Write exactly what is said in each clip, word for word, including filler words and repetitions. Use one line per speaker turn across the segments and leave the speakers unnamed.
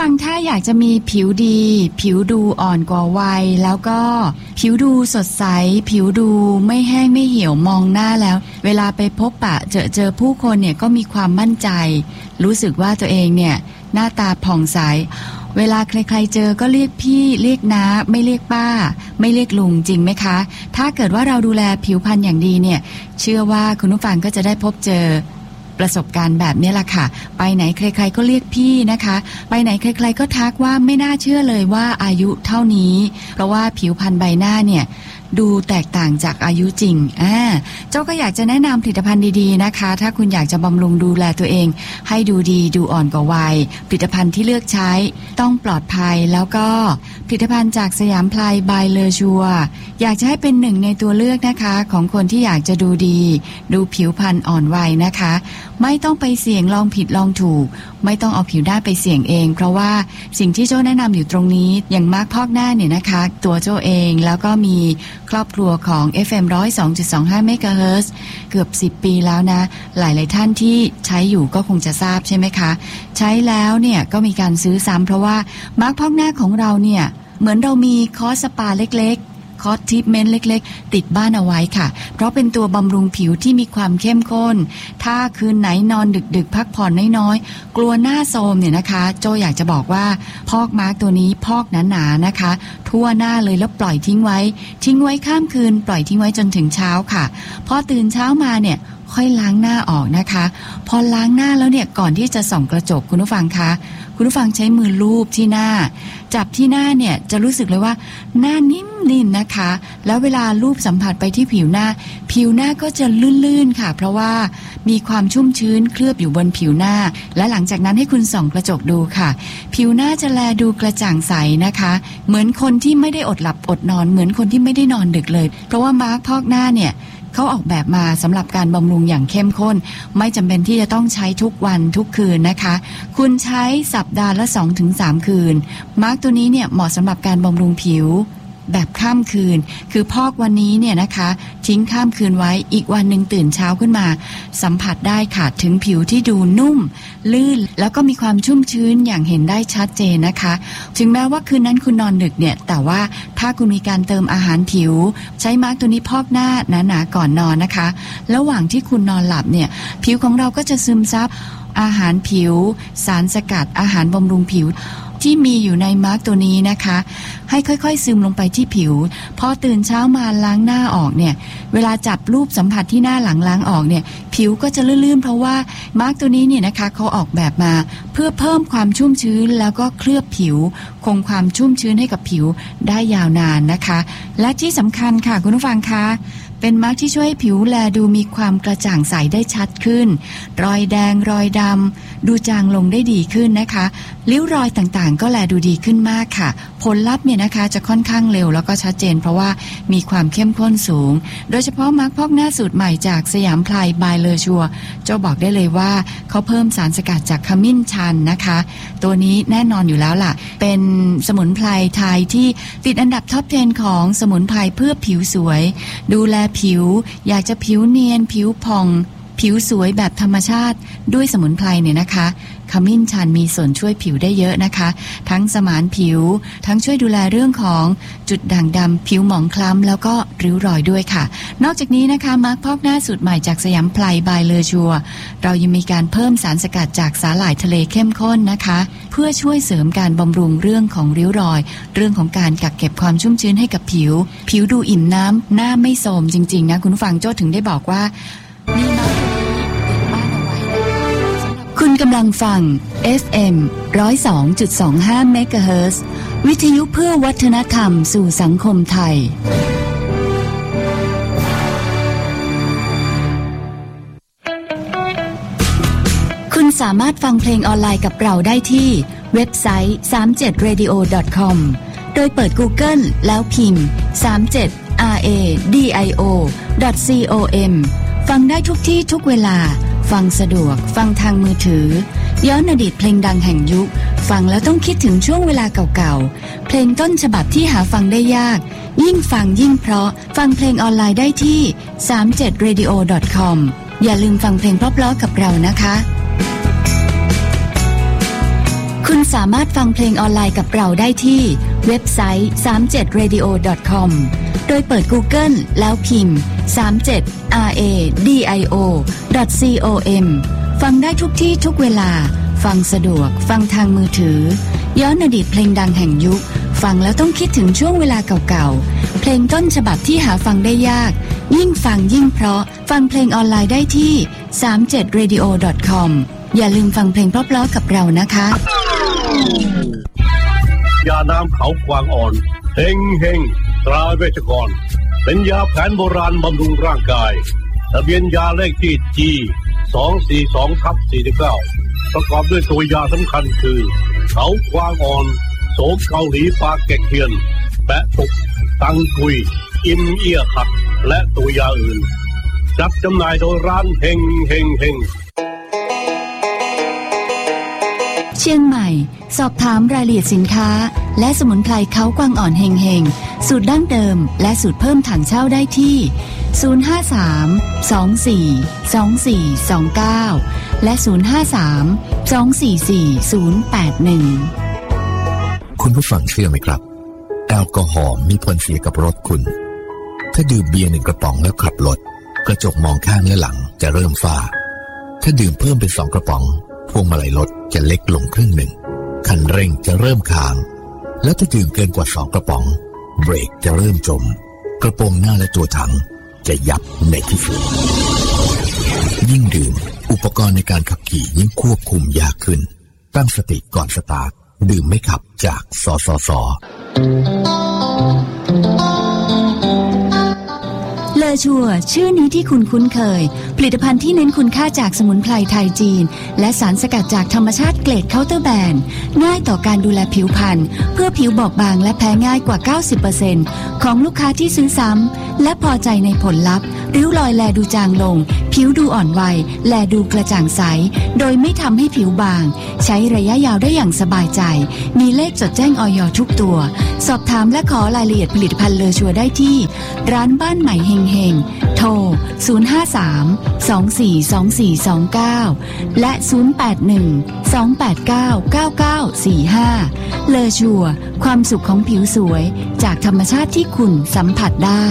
ฟังถ้าอยากจะมีผิวดีผิวดูอ่อนกว่าวัยแล้วก็ผิวดูสดใสผิวดูไม่แห้งไม่เหี่ยวมองหน้าแล้วเวลาไปพบปะเจอเจอผู้คนเนี่ยก็มีความมั่นใจรู้สึกว่าตัวเองเนี่ยหน้าตาผ่องใสเวลาใครๆเจอก็เรียกพี่เรียกน้าไม่เรียกป้าไม่เรียกลุงจริงไหมคะถ้าเกิดว่าเราดูแลผิวพรรณอย่างดีเนี่ยเชื่อว่าคุณผู้ฟังก็จะได้พบเจอประสบการณ์แบบนี้แหละค่ะไปไหนใครๆก็เรียกพี่นะคะไปไหนใครๆก็ทักว่าไม่น่าเชื่อเลยว่าอายุเท่านี้เพราะว่าผิวพรรณใบหน้าเนี่ยดูแตกต่างจากอายุจริงอ่าเจ้าก็อยากจะแนะนำผลิตภัณฑ์ดีๆนะคะถ้าคุณอยากจะบำรุงดูแลตัวเองให้ดูดีดูอ่อนกว่าวัยผลิตภัณฑ์ที่เลือกใช้ต้องปลอดภัยแล้วก็ผลิตภัณฑ์จากสยามไพรบายเลอชัวอยากจะให้เป็นหนึ่งในตัวเลือกนะคะของคนที่อยากจะดูดีดูผิวพรรณอ่อนวัยนะคะไม่ต้องไปเสี่ยงลองผิดลองถูกไม่ต้องเอาผิวหน้าไปเสี่ยงเองเพราะว่าสิ่งที่โจ้แนะนำอยู่ตรงนี้อย่างมาร์คพอกหน้าเนี่ยนะคะตัวโจ้เองแล้วก็มีครอบครัวของ เอฟ เอ็ม หนึ่งร้อยสองจุดสองห้า เมกะเฮิรตซ์เกือบสิบปีแล้วนะหลายๆท่านที่ใช้อยู่ก็คงจะทราบใช่ไหมคะใช้แล้วเนี่ยก็มีการซื้อซ้ำเพราะว่ามาร์คพอกหน้าของเราเนี่ยเหมือนเรามีคอร์สสปาเล็กๆคอร์สทรีทเมนต์เล็กๆติดบ้านเอาไว้ค่ะเพราะเป็นตัวบำรุงผิวที่มีความเข้มข้นถ้าคืนไหนนอนดึกๆพักผ่อนน้อยๆกลัวหน้าโทรมเนี่ยนะคะโจอยากจะบอกว่าพอกมาร์กตัวนี้พอกหนาๆนะคะทั่วหน้าเลยแล้วปล่อยทิ้งไว้ทิ้งไว้ข้ามคืนปล่อยทิ้งไว้จนถึงเช้าค่ะพอตื่นเช้ามาเนี่ยค่อยล้างหน้าออกนะคะพอล้างหน้าแล้วเนี่ยก่อนที่จะส่องกระจกคุณผู้ฟังคะคุณผู้ฟังใช้มือลูบที่หน้าจับที่หน้าเนี่ยจะรู้สึกเลยว่าหน้านิ่มนิ่มนะคะแล้วเวลาลูบสัมผัสไปที่ผิวหน้าผิวหน้าก็จะลื่นๆค่ะเพราะว่ามีความชุ่มชื้นเคลือบอยู่บนผิวหน้าและหลังจากนั้นให้คุณส่องกระจกดูค่ะผิวหน้าจะแลดูกระจ่างใสนะคะเหมือนคนที่ไม่ได้อดหลับอดนอนเหมือนคนที่ไม่ได้นอนดึกเลยเพราะว่ามาร์คพอกหน้าเนี่ยเขาออกแบบมาสำหรับการบำรุงอย่างเข้มข้นไม่จำเป็นที่จะต้องใช้ทุกวันทุกคืนนะคะคุณใช้สัปดาห์ละ สองถึงสาม คืนมาร์คตัวนี้เนี่ยเหมาะสำหรับการบำรุงผิวแบบข้ามคืนคือพอกวันนี้เนี่ยนะคะทิ้งข้ามคืนไว้อีกวันหนึ่งตื่นเช้าขึ้นมาสัมผัสได้ค่ะถึงผิวที่ดูนุ่มลื่นแล้วก็มีความชุ่มชื้นอย่างเห็นได้ชัดเจนนะคะถึงแม้ว่าคืนนั้นคุณนอนดึกเนี่ยแต่ว่าถ้าคุณมีการเติมอาหารผิวใช้มาร์คตัวนี้พอกหน้าหนาๆก่อนนอนนะคะระหว่างที่คุณนอนหลับเนี่ยผิวของเราก็จะซึมซับอาหารผิวสารสกัดอาหารบำรุงผิวที่มีอยู่ในมาร์กตัวนี้นะคะให้ค่อยๆซึมลงไปที่ผิวพอตื่นเช้ามาล้างหน้าออกเนี่ยเวลาจับรูปสัมผัสที่หน้าหลังล้างออกเนี่ยผิวก็จะลื่นๆเพราะว่ามาร์กตัวนี้เนี่ยนะคะเขาออกแบบมาเพื่อเพิ่มความชุ่มชื้นแล้วก็เคลือบผิวคงความชุ่มชื้นให้กับผิวได้ยาวนานนะคะและที่สำคัญค่ะคุณผู้ฟังคะเป็นมาร์กที่ช่วยให้ผิวแลดูมีความกระจ่างใสได้ชัดขึ้นรอยแดงรอยดำดูจางลงได้ดีขึ้นนะคะริ้วรอยต่างๆก็แลดูดีขึ้นมากค่ะผลลัพธ์เนี่ยนะคะจะค่อนข้างเร็วแล้วก็ชัดเจนเพราะว่ามีความเข้มข้นสูงโดยเฉพาะมาร์กพอกหน้าสูตรใหม่จากสยามไพรบายเลอชัวเจ้าบอกได้เลยว่าเขาเพิ่มสารสกัดจากขมิ้นชันนะคะตัวนี้แน่นอนอยู่แล้วล่ะเป็นสมุนไพรไทยที่ติดอันดับท็อปสิบของสมุนไพรเพื่อผิวสวยดูแลผิวอยากจะผิวเนียนผิวผ่องผิวสวยแบบธรรมชาติด้วยสมุนไพรเนี่ยนะคะขมิ้นชันมีส่วนช่วยผิวได้เยอะนะคะทั้งสมานผิวทั้งช่วยดูแลเรื่องของจุดด่างดำผิวหมองคล้ำแล้วก็ริ้วรอยด้วยค่ะนอกจากนี้นะคะมาร์คพอกหน้าสูตรใหม่จากสยามไพรบายเลอชัวเรายังมีการเพิ่มสารสกัดจากสาหร่ายทะเลเข้มข้นนะคะเพื่อช่วยเสริมการบำรุงเรื่องของริ้วรอยเรื่องของการกักเก็บความชุ่มชื้นให้กับผิวผิวดูอิ่มน้ำหน้าไม่โทรมจริงๆนะคุณผู้ฟังโจ้ถึงได้บอกว่านี่มาคุณกำลังฟัง เอฟ เอ็ม หนึ่งร้อยสองจุดสองห้า เมกะเฮิรตซ์วิทยุเพื่อวัฒนธรรมสู่สังคมไทยคุณสามารถฟังเพลงออนไลน์กับเราได้ที่เว็บไซต์ สามสิบเจ็ด เรดิโอ ดอท คอม โดยเปิด Google แล้วพิมพ์ สามสิบเจ็ด อาร์ เอ ดี ไอ โอ ดอท ซี โอ เอ็ม ฟังได้ทุกที่ทุกเวลาฟังสะดวกฟังทางมือถือย้อนอดีตเพลงดังแห่งยุคฟังแล้วต้องคิดถึงช่วงเวลาเก่าๆเพลงต้นฉบับที่หาฟังได้ยากยิ่งฟังยิ่งเพราะฟังเพลงออนไลน์ได้ที่ สามสิบเจ็ด เรดิโอ ดอท คอม อย่าลืมฟังเพลงเพราะๆกับเรานะคะคุณสามารถฟังเพลงออนไลน์กับเราได้ที่เว็บไซต์ สามเจ็ด เรดิโอ ดอท คอม โดยเปิด Google แล้วพิมพ์ สามเจ็ด radio ดอท com ฟังได้ทุกที่ทุกเวลาฟังสะดวกฟังทางมือถือย้อนอดีตเพลงดังแห่งยุคฟังแล้วต้องคิดถึงช่วงเวลาเก่าๆเพลงต้นฉบับที่หาฟังได้ยากยิ่งฟังยิ่งเพราะฟังเพลงออนไลน์ได้ที่ สามเจ็ด เรดิโอ ดอท คอม อย่าลืมฟังเพลงเพราะๆกับเรานะคะ
ยาน้ำเขากวางอ่อนเฮงเฮงตราเวชกรเป็นยาแผนโบราณบำรุงร่างกายทะเบียนยาเลขที่ จี สองสี่สอง ทับ สี่สิบเก้า ประกอบด้วยตัวยาสำคัญคือเขากวางอ่อนโสมเกาหลีปลาแกะเทียนแปะตุกตังกุยอิมเอียขัดและตัวยาอื่นจัดจำหน่ายโดยร้านเฮงเฮงเฮง
เชียงใหม่สอบถามรายละเอียดสินค้าและสมุนไพรเขากวางอ่อนเฮงเฮงสูตรดั้งเดิมและสูตรเพิ่มถังเช่าได้ที่ศูนย์ ห้า สาม สอง สี่ สอง สี่ สอง เก้าและศูนย์ ห้า สาม สอง สี่ สี่ ศูนย์ แปด หนึ่ง
คุณผู้ฟังเชื่อไหมครับแอลกอฮอล์มีผลเสียกับรถคุณถ้าดื่มเบียร์หนึ่งกระป๋องแล้วขับรถกระจกมองข้างและหลังจะเริ่มฝ้าถ้าดื่มเพิ่มเป็นสองกระป๋องพวงมาลัยรถจะเล็กลงครึ่งหนึ่งคันเร่งจะเริ่มค้างแล้วถ้าดื่มเกินกว่าสองกระป๋องเบรกจะเริ่มจมกระโปรงหน้าและตัวถังจะยับในที่สุดยิ่งดื่มอุปกรณ์ในการขับขี่ยิ่งควบคุมยากขึ้นตั้งสติก่อนสตาร์ทดื่มไม่ขับจากสสส.
เลอชัวชื่อนี้ที่คุณคุ้นเคยผลิตภัณฑ์ที่เน้นคุณค่าจากสมุนไพรไทยจีนและสารสกัดจากธรรมชาติเกรดเคาน์เตอร์แบนง่ายต่อการดูแลผิวพรรณเพื่อผิวบอบบางและแพ้ง่ายกว่า เก้าสิบเปอร์เซ็นต์ ของลูกค้าที่ซื้อซ้ำและพอใจในผลลัพธ์ริ้วรอยแลดูจางลงผิวดูอ่อนวัยแลดูกระจ่างใสโดยไม่ทำให้ผิวบางใช้ระยะยาวได้อย่างสบายใจมีเลขจดแจ้งอย.ทุกตัวสอบถามและขอรายละเอียดผลิตภัณฑ์เลอชัวได้ที่ร้านบ้านใหม่เฮงเฮงโทรศูนย์ ห้า สาม สอง สี่ สอง สี่ สอง เก้าและศูนย์ แปด หนึ่ง สอง แปด เก้า เก้า เก้า สี่ ห้าเลอชัวความสุขของผิวสวยจากธรรมชาติที่คุณสัมผัสได้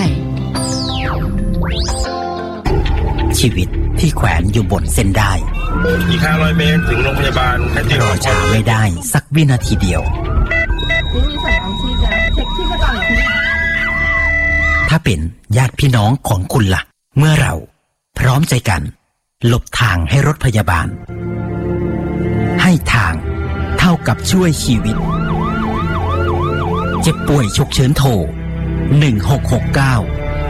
ชีวิตที่แขวนอยู่บนเส้นได้
อีกห้าร้อยเมตรถึงโรงพยาบาล
รอช้าไม่ได้สักวินาทีเดียวถ้าเป็นญาติพี่น้องของคุณล่ะเมื่อเราพร้อมใจกันหลบทางให้รถพยาบาลให้ทางเท่ากับช่วยชีวิตเจ็บป่วยฉุกเฉินโทรหนึ่งหกหกเก้า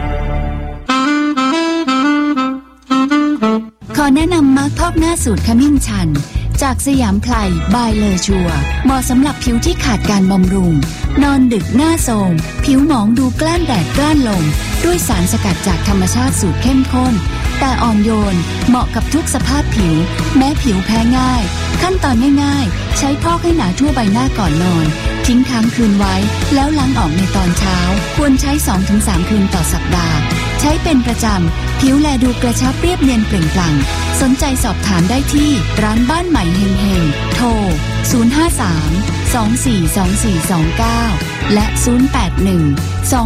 ขอแนะนำมาร์คพอกหน้าสูตรขมิ้นชันจากสยามไพรบายเลอชัวเหมาะสำหรับผิวที่ขาดการบำรุงนอนดึกหน้าโทรมผิวหมองดูกล้านแดดกล้านลมด้วยสารสกัดจากธรรมชาติสูตรเข้มข้นแต่อ่อนโยนเหมาะกับทุกสภาพผิวแม้ผิวแพ้ง่ายขั้นตอนง่ายๆใช้พอกให้หนาทั่วใบหน้าก่อนนอนทิ้งค้างคืนไว้แล้วล้างออกในตอนเช้าควรใช้ สองถึงสาม คืนต่อสัปดาห์ใช้เป็นประจำผิวแลดูกระชับเรียบเนียนเปล่งปลั่งสนใจสอบถามได้ที่ร้านบ้านใหม่เฮงเฮงโทรศูนย์ ห้า สาม สอง สี่ สอง สี่ สอง เก้าและศูนย์ แปด หนึ่ง สอง